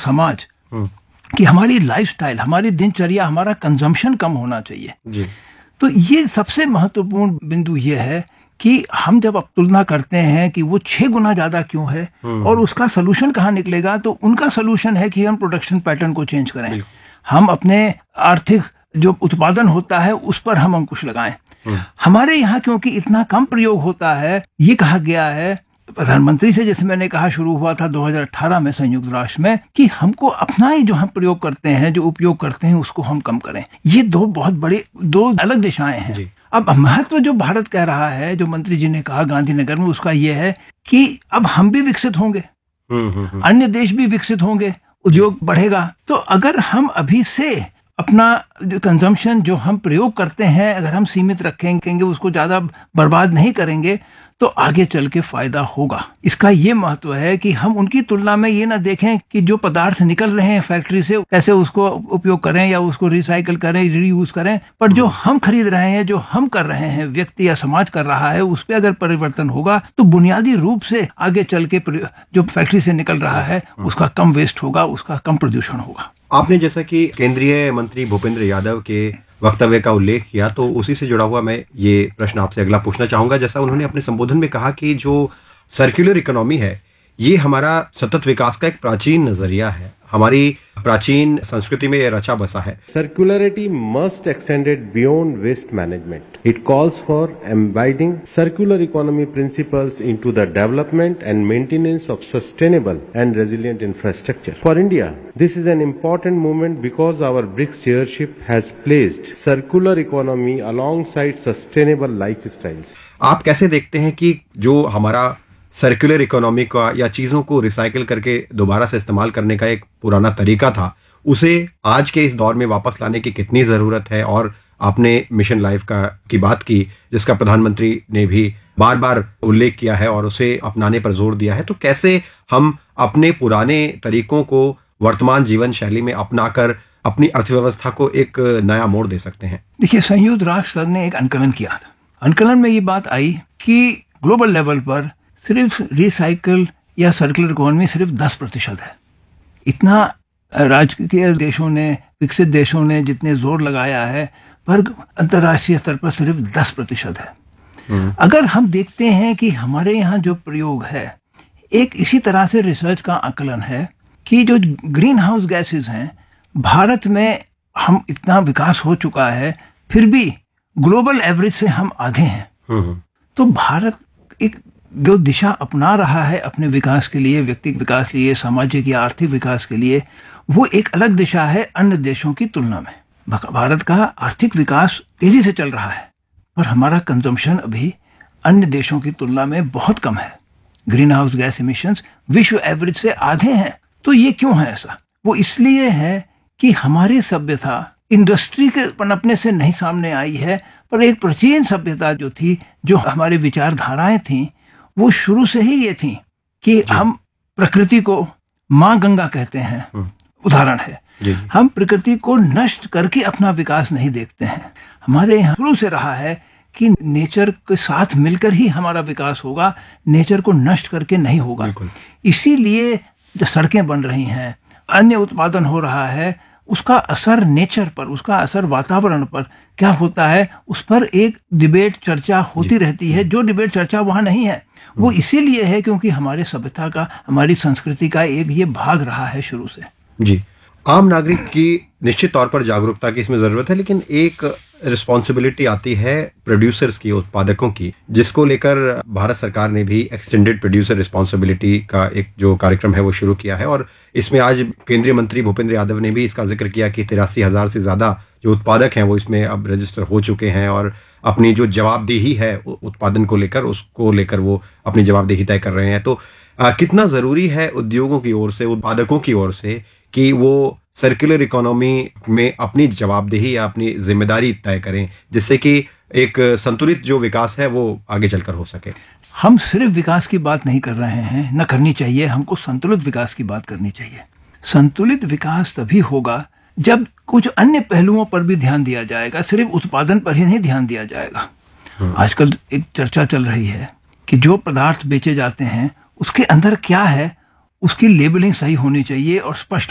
समाज कि हमारी लाइफस्टाइल, हमारी दिनचर्या, हमारा कंजम्पशन कम होना चाहिए जी। तो ये सबसे महत्वपूर्ण बिंदु ये है कि हम जब अब तुलना करते हैं कि वो 6 गुना ज्यादा क्यों है और उसका सोल्यूशन कहाँ निकलेगा, तो उनका सोल्यूशन है कि हम प्रोडक्शन पैटर्न को चेंज करें, हम अपने आर्थिक जो उत्पादन होता है उस पर हम अंकुश लगाएं। हमारे यहाँ क्योंकि इतना कम प्रयोग होता है, ये कहा गया है प्रधानमंत्री से, जैसे मैंने कहा शुरू हुआ था 2018 में संयुक्त राष्ट्र में, कि हमको अपना ही जो हम प्रयोग करते हैं, जो उपयोग करते हैं, उसको हम कम करें। ये दो अलग दिशाएं हैं। अब महत्व जो भारत कह रहा है, जो मंत्री जी ने कहा गांधीनगर में, उसका ये है कि अब हम भी विकसित होंगे, अन्य देश भी विकसित होंगे, उद्योग बढ़ेगा। तो अगर हम अभी से अपना जो कंजम्पशन, जो हम प्रयोग करते हैं, अगर हम सीमित रखेंगे, उसको ज्यादा बर्बाद नहीं करेंगे, तो आगे चल के फायदा होगा। इसका ये महत्व है कि हम उनकी तुलना में ये ना देखें कि जो पदार्थ निकल रहे हैं फैक्ट्री से कैसे उसको उपयोग करें या उसको रिसाइकल करें, रीयूज करें, पर जो हम खरीद रहे हैं, जो हम कर रहे हैं, व्यक्ति या समाज कर रहा है, उस पर अगर परिवर्तन होगा तो बुनियादी रूप से आगे चल के जो फैक्ट्री से निकल रहा है उसका कम वेस्ट होगा, उसका कम प्रदूषण होगा। आपने जैसा कि केंद्रीय मंत्री भूपेंद्र यादव के वक्तव्य का उल्लेख किया, तो उसी से जुड़ा हुआ मैं ये प्रश्न आपसे अगला पूछना चाहूंगा। जैसा उन्होंने अपने संबोधन में कहा कि जो सर्कुलर इकोनॉमी है, ये हमारा सतत विकास का एक प्राचीन नजरिया है, हमारी प्राचीन संस्कृति में ये रचा बसा है। Circularity must extended beyond waste management. It calls for embedding circular economy principles into the development and maintenance of sustainable and resilient infrastructure. For India, this is an important movement because our BRICS chairship has placed circular economy alongside sustainable lifestyles. आप कैसे देखते हैं कि जो हमारा circular economy का या चीजों को रिसाइकिल करके दोबारा से इस्तेमाल करने का एक पुराना तरीका था, उसे आज के इस दौर में वापस लाने की कितनी जरूरत है? और आपने मिशन लाइफ की बात की, जिसका प्रधानमंत्री ने भी बार बार उल्लेख किया है और उसे अपनाने पर जोर दिया है, तो कैसे हम अपने पुराने तरीकों को वर्तमान जीवन शैली में अपनाकर अपनी अर्थव्यवस्था को एक नया मोड़ दे सकते हैं? देखिए, संयुक्त राष्ट्र ने एक आंकलन किया था। आंकलन में ये बात आई कि ग्लोबल लेवल पर सिर्फ रिसाइकल या सर्कुलर इकोनॉमी सिर्फ 10% है। इतना राजकीय देशों ने, विकसित देशों ने जितने जोर लगाया है, पर अंतर्राष्ट्रीय स्तर पर सिर्फ 10% है। अगर हम देखते हैं कि हमारे यहाँ जो प्रयोग है, एक इसी तरह से रिसर्च का आकलन है कि जो ग्रीन हाउस गैसेज हैं, भारत में हम इतना विकास हो चुका है, फिर भी ग्लोबल एवरेज से हम आधे हैं। तो भारत एक जो दिशा अपना रहा है अपने विकास के लिए, व्यक्तिगत विकास के लिए, सामाजिक या आर्थिक विकास के लिए, वो एक अलग दिशा है अन्य देशों की तुलना में। भारत का आर्थिक विकास तेजी से चल रहा है, पर हमारा कंजम्पशन अभी अन्य देशों की तुलना में बहुत कम है। ग्रीन हाउस गैस इमिशंस विश्व एवरेज से आधे हैं। तो ये क्यों है ऐसा? वो इसलिए है कि हमारी सभ्यता इंडस्ट्री के पनपने से नहीं सामने आई है, पर एक प्राचीन सभ्यता जो थी, जो हमारी विचारधाराएं थी, वो शुरू से ही ये थी कि हम प्रकृति को माँ गंगा कहते हैं। उदाहरण है, हम प्रकृति को नष्ट करके अपना विकास नहीं देखते हैं। हमारे यहाँ शुरू से रहा है कि नेचर के साथ मिलकर ही हमारा विकास होगा, नेचर को नष्ट करके नहीं होगा। इसीलिए जो सड़कें बन रही हैं, अन्य उत्पादन हो रहा है, उसका असर नेचर पर, उसका असर वातावरण पर क्या होता है, उस पर एक डिबेट, चर्चा होती रहती है। जो डिबेट, चर्चा वहां नहीं है, वो इसीलिए है क्योंकि हमारे सभ्यता का, हमारी संस्कृति का एक ये भाग रहा है शुरू से। जी, आम नागरिक की निश्चित तौर पर जागरूकता की इसमें जरूरत है, लेकिन एक रिस्पॉन्सिबिलिटी आती है प्रोड्यूसर्स की, उत्पादकों की, जिसको लेकर भारत सरकार ने भी एक्सटेंडेड प्रोड्यूसर रिस्पॉन्सिबिलिटी का एक जो कार्यक्रम है वो शुरू किया है। और इसमें आज केंद्रीय मंत्री भूपेंद्र यादव ने भी इसका जिक्र किया कि 83,000 से ज्यादा जो उत्पादक हैं वो इसमें अब रजिस्टर हो चुके हैं और अपनी जो जवाबदेही है उत्पादन को लेकर, उसको लेकर वो अपनी जवाबदेही तय कर रहे हैं। तो कितना जरूरी है उद्योगों की ओर से, उत्पादकों की ओर से, कि वो सर्कुलर इकोनॉमी में अपनी जवाबदेही या अपनी जिम्मेदारी तय करें, जिससे कि एक संतुलित जो विकास है वो आगे चलकर हो सके? हम सिर्फ विकास की बात नहीं कर रहे हैं, न करनी चाहिए, हमको संतुलित विकास की बात करनी चाहिए। संतुलित विकास तभी होगा जब कुछ अन्य पहलुओं पर भी ध्यान दिया जाएगा, सिर्फ उत्पादन पर ही नहीं ध्यान दिया जाएगा। आजकल एक चर्चा चल रही है कि जो पदार्थ बेचे जाते हैं उसके अंदर क्या है, उसकी लेबलिंग सही होनी चाहिए और स्पष्ट